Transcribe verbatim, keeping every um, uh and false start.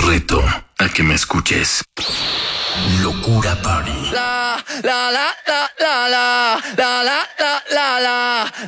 reto a que me escuches. Locura Party. La, la, la, la, la, la, la, la, la, la, la.